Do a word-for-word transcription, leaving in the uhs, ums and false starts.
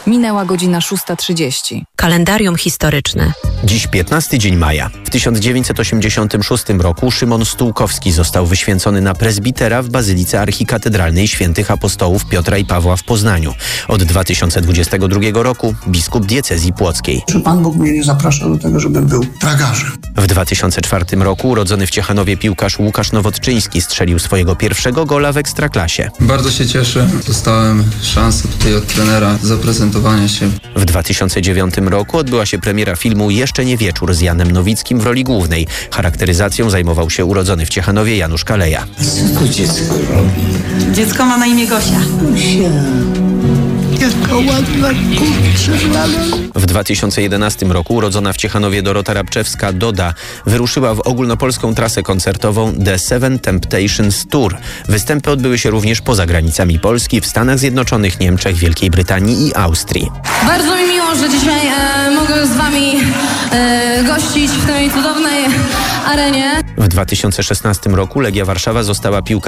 Minęła godzina szósta trzydzieści. Kalendarium historyczne. Dziś piętnasty dzień maja. W tysiąc dziewięćset osiemdziesiątym szóstym roku Szymon Stułkowski został wyświęcony na prezbitera w Bazylice Archikatedralnej Świętych Apostołów Piotra i Pawła w Poznaniu. Od dwa tysiące dwudziestego drugiego roku biskup diecezji płockiej. Że Pan Bóg mnie nie zaprasza do tego, żebym był tragarzem. W dwa tysiące czwartym roku urodzony w Ciechanowie piłkarz Łukasz Nowotczyński strzelił swojego pierwszego gola w Ekstraklasie. Bardzo się cieszę. Dostałem szansę tutaj od trenera zaprezentowania się. W dwa tysiące dziewiątym roku odbyła się premiera filmu Jeszcze nie wieczór z Janem Nowickim w roli głównej. Charakteryzacją zajmował się urodzony w Ciechanowie Janusz Kaleja. Co to dziecko robi? Dziecko ma na imię Gosia. Gosia. Jaka ładna kurczę. W dwa tysiące jedenastym roku urodzona w Ciechanowie Dorota Rabczewska Doda wyruszyła w ogólnopolską trasę koncertową The Seven Temptations Tour. Występy odbyły się również poza granicami Polski, w Stanach Zjednoczonych, Niemczech, Wielkiej Brytanii i Austrii. Bardzo mi miło, że dzisiaj e, mogę z wami e, gościć w tej cudownej arenie. W dwa tysiące szesnastym roku Legia Warszawa została piłkarzem